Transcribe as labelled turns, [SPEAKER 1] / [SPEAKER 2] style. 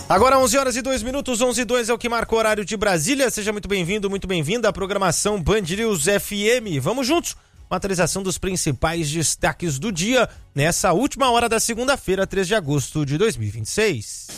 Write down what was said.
[SPEAKER 1] Agora 11 horas e 2 minutos, 11:02 é o que marca o horário de Brasília. Seja muito bem-vindo, muito bem-vinda à programação Band News FM. Vamos juntos com a atualização dos principais destaques do dia nessa última hora da segunda-feira, 3 de agosto de 2026.